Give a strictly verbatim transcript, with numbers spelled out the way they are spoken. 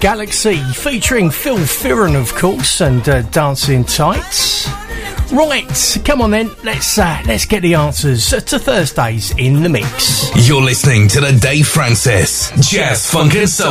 Galaxy, featuring Phil Fearon, of course, and uh, Dancing Tights. Right, come on then, let's uh, let's get the answers to Thursdays in the Mix. You're listening to the Dave Francis Jazz Funk and Soul